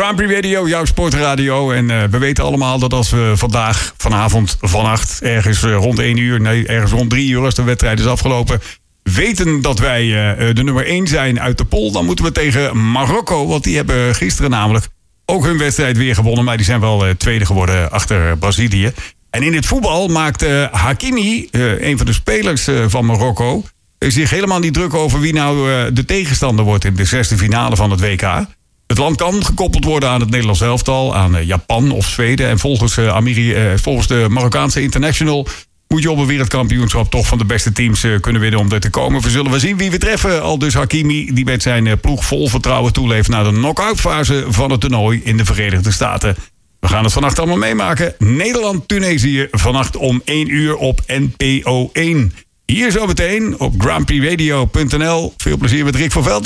Grand Prix Radio, jouw sportradio. En we weten allemaal dat als we vanavond, vannacht, ergens rond 1 uur... nee, ergens rond 3 uur als de wedstrijd is afgelopen... weten dat wij de nummer 1 zijn uit de pool... dan moeten we tegen Marokko, want die hebben gisteren namelijk... ook hun wedstrijd weer gewonnen, maar die zijn wel tweede geworden achter Brazilië. En in het voetbal maakte Hakimi, een van de spelers van Marokko... zich helemaal niet druk over wie nou de tegenstander wordt... in de 6e finale van het WK. Het land kan gekoppeld worden aan het Nederlands elftal... aan Japan of Zweden. En volgens de Marokkaanse International... moet je op een wereldkampioenschap toch van de beste teams kunnen winnen om er te komen. We zullen zien wie we treffen. Aldus Hakimi, die met zijn ploeg vol vertrouwen toeleeft... naar de knock-out fase van het toernooi in de Verenigde Staten. We gaan het vannacht allemaal meemaken. Nederland-Tunesië vannacht om 1 uur op NPO 1. Hier zometeen op grandprixradio.nl. Veel plezier met Rick van Velden.